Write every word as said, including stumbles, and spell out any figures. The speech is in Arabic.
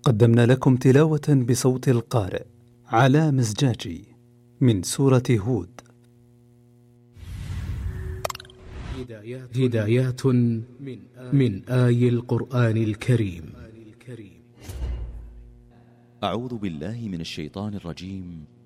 قدمنا لكم تلاوة بصوت القارئ علاء مزجاجي من سورة هود. هدايات من آي القرآن الكريم. أعوذ بالله من الشيطان الرجيم.